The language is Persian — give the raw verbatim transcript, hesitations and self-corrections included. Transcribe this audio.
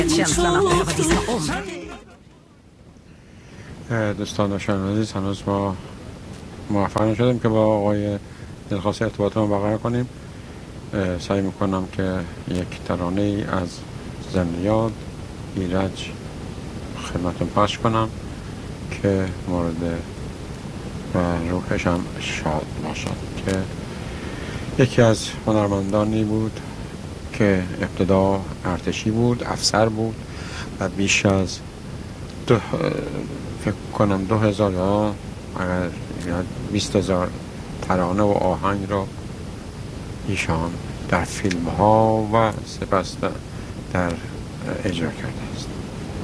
känslan att behöva diska om. دوستان و شنوندگان عزیز، هنوز ما موفق نشدیم که با آقای دلخواسته ارتباطمون برقرار کنیم. سعی میکنم که یک ترانه ای از زندیات ایرج خدمتتون پخش کنم که مورد و روحش هم شاد باشد، که یکی از هنرمندانی بود که ابتدا ارتشی بود، افسر بود و بیش از دو فکر کنم دو هزار یا اگر بیست هزار ترانه و آهنگ را ایشان در فیلم ها و سپس در اجرا کرده است.